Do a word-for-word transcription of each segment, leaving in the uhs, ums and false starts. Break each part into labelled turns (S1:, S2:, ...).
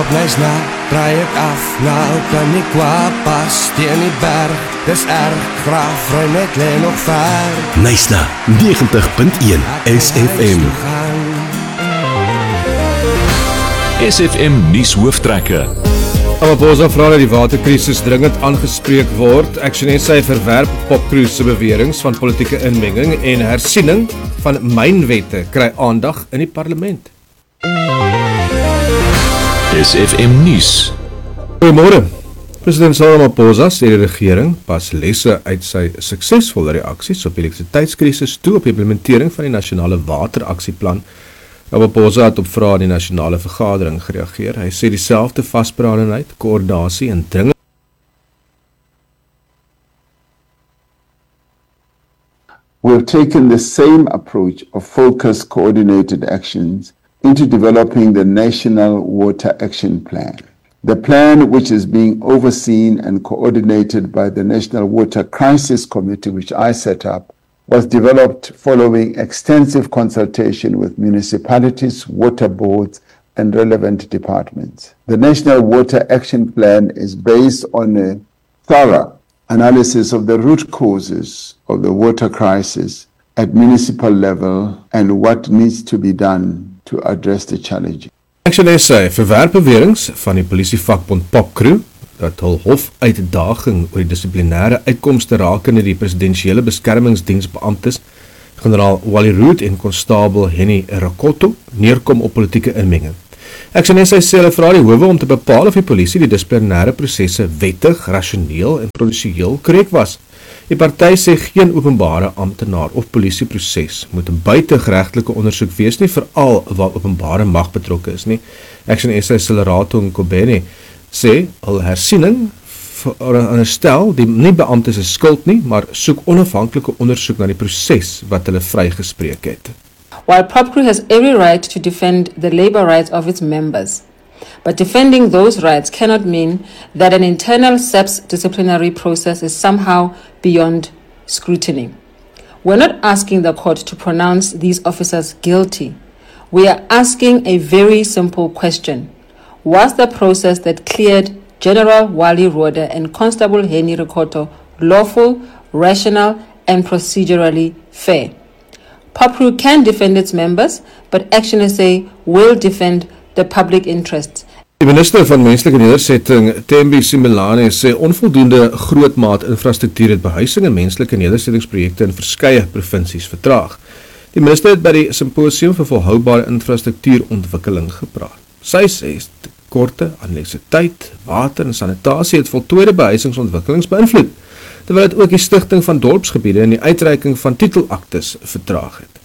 S1: op Nysna draai ek af, nou kan nie kwaad pas teen die berg, dis erg, graafry net lê nog ver.
S2: Nysna negentig punt een S F M.
S3: S F M nuus hooftrekke.
S4: Ramaphosa vra dat die waterkrisis dringend aangespreek word. Action S A verwerp Popcrew se beweringe van politieke inmenging en hersiening van mynwette kry aandag in die parlement.
S3: S F M nuus.
S4: Goeiemôre. President Cyril Ramaphosa sê die regering pas lesse uit sy suksesvolle reaksies op die elektrisiteitskrisis toe op die implementering van die nasionale wateraksieplan. Ramaphosa het op vrae in die nasionale vergadering gereageer. Hy sê dieselfde vasberadenheid, koördinasie en dringend
S5: We've taken the same approach of focused, coordinated actions into developing the National Water Action Plan. The plan, which is being overseen and coordinated by the National Water Crisis Committee, which I set up, was developed following extensive consultation with municipalities, water boards, and relevant departments. The National Water Action Plan is based on a thorough analysis of the root causes of the water crisis at municipal level and what needs to be done to address the challenge.
S4: Action S A verwerp beweringe van die polisievakbond Popcrew dat hul hofuitdaging oor die dissiplinêre uitkomste rakende die presidensiële beskermingsdiensbeamptes generaal Wally Root en konstabel Henny Rakotto neerkom op politieke inmenging. Action S A sê hulle vra die howe om te bepaal of die polisie die dissiplinêre prosesse wettig, rasioneel en produsieel korrek was. Die party sê geen openbare amptenaar of polisieproses moet 'n buitegeregtelike ondersoek wees nie, veral waar openbare mag betrokke is nie. Action S A se Lerato Nkobeni sê hul hersiening veronderstel die nie beamptes is skuld nie, maar soek onafhanklike ondersoek na die proses wat hulle vrygespreek het.
S6: While Popcrew has every right to defend the labor rights of its members, but defending those rights cannot mean that an internal S A P's disciplinary process is somehow beyond scrutiny. We're not asking the court to pronounce these officers guilty. We are asking a very simple question. Was the process that cleared General Wally Roda and Constable Henny Rakotto lawful, rational, and procedurally fair? Popcrew can defend its members, but Action S A will defend the public interests.
S4: Die minister van menslike nedersetting, Thembi Simelane, sê onvoldoende grootmaat infrastruktuur het behuising en menslike nedersettingsprojekte in verskeie provinsies vertraag. Die minister het by die symposium vir volhoubare infrastruktuurontwikkeling gepraat. Sy sê tekorte aan elektrisiteit, water en sanitasie het voltooide behuisingsontwikkelings beïnvloed, terwyl dit ook die stigting van dorpsgebiede en die uitreiking van titelaktes vertraag het.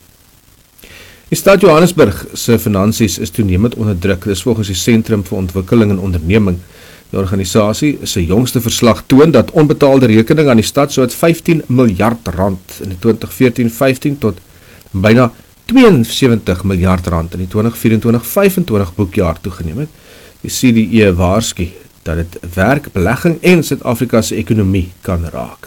S4: Die stad Johannesburg se finansies is toenemend onder druk, dis volgens die Sentrum vir Ontwikkeling en Onderneming. Die organisasie se jongste verslag toon dat onbetaalde rekening aan die stad so uit vyftien miljard rand in die twintig veertien vyftien tot byna twee en sewentig miljard rand in die twintig vyf vyfentwintig boekjaar toegeneem het. Die C D E waarsku dat dit werk, belegging en Suid-Afrika se ekonomie kan raak.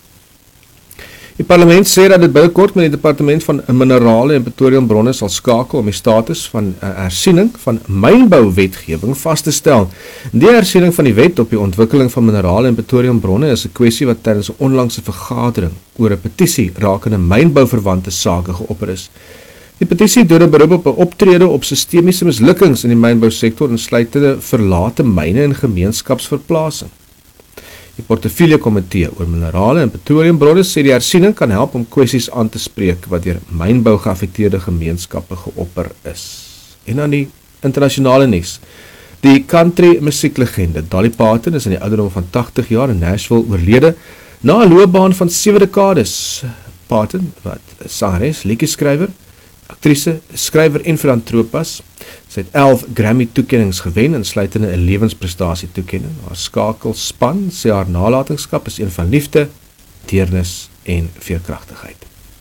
S4: Die parlement sê dat dit binnekort met die departement van minerale en petroleumbronne sal skakel om die status van 'n hersiening van mynbouwetgewing vas te stel. Die hersiening van die wet op die ontwikkeling van minerale en petroleumbronne is 'n kwessie wat tydens 'n onlangse vergadering oor 'n petisie rakende mynbouverwante sake geopper is. Die petisie doen 'n beroep op 'n optrede op sistemiese mislukkings in die mynbousektor, insluitende verlate myne en gemeenskapsverplasing. Die portefeulje komitee oor minerale en petroleumbronne sê die hersiening kan help om kwessies aan te spreek wat deur mynbou geaffekteerde gemeenskappe geopper is. En dan die internasionale nuus. Die country musieklegende Dolly Parton is in die ouderdom van tagtig jaar in Nashville oorlede na 'n loopbaan van sewe dekades. Parton, wat sangeres, liedjeskrywer, aktrise, skrywer en filantroop was. Sy het elf Grammy toekennings gewen, insluitende 'n lewensprestasie toekenning. Haar skakelspan sê haar nalatenskap is een van liefde, deernis en veerkragtigheid.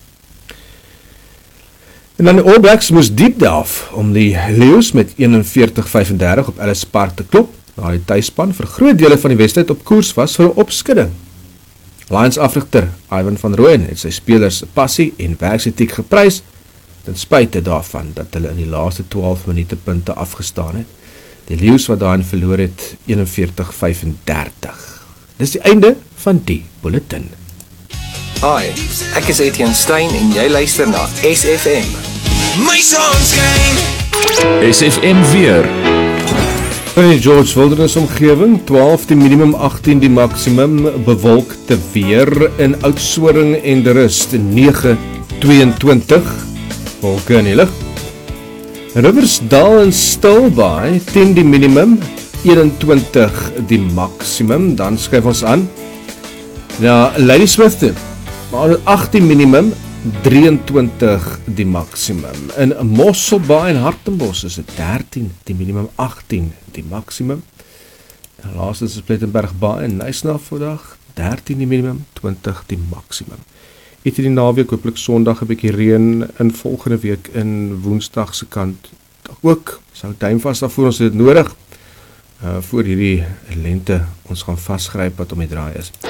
S4: En dan die All Blacks moes diep delf om die Leeu's met eenenveertig vyfendertig op Ellis Park te klop, na die tuisspan vir groot dele van die wedstryd op koers was vir 'n opskudding. Lions afrigter Ivan van Rooyen het sy spelers passie en werksetiek geprys, ten spyte daarvan dat hulle in die laaste twaalf minute punte afgestaan het. Die Leeu's wat daarin verloor het eenenveertig vyf-en-dertig. Dis die einde van die bulletin.
S1: Hi, ek is Etienne Stein en jy luister na S F M. My sonskyn.
S3: S F M weer.
S4: In die George Wilderness omgewing, twaalf die minimum, agtien die maksimum, bewolkte weer in Oudtshoorn en de Rust, negen tweeëntwintig, wolke in die lug. Riversdal en Stilbaai, tien die minimum, eenentwintig die maksimum, dan skuif ons aan. Na Ladysmith, agtien minimum, drieëntwintig die maksimum. In Mosselbaai en Hartenbos is het dertien die minimum, agtien die maksimum. En laastens is Plettenberg Baai en Nysna vandag, dertien die minimum, twintig die maksimum. Het in die naweek, hopelik Sondag 'n bietjie reën, in volgende week in Woensdag se kant ook, sou duimvas daarvoor ons dit nodig, uh, voor hierdie lente ons gaan vasgryp wat om die draai is.